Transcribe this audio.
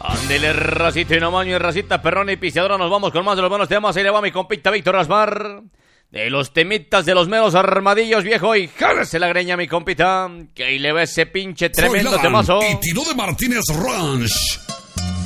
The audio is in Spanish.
Ándele, racita y no maño, racita, perrón y piseadora. Nos vamos con más de los buenos temas. Ahí le va mi compita Víctor Asmar. De los temitas de los meros armadillos, viejo. Y jálese la greña, mi compita. Que ahí le va ese pinche tremendo temazo. Y Tiro de Martínez Ranch.